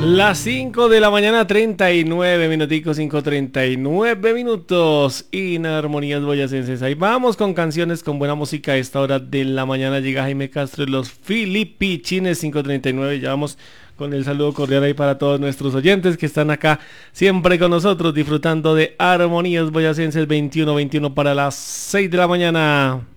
Las 5 de la mañana, 39 minuticos, 5:39 minutos. Y en Armonías Boyacenses. Ahí vamos con canciones con buena música. A esta hora de la mañana llega Jaime Castro y los Filipichines, 5:39. Ya vamos con el saludo cordial ahí para todos nuestros oyentes que están acá siempre con nosotros disfrutando de Armonías Boyacenses 21:21 para las 6 de la mañana.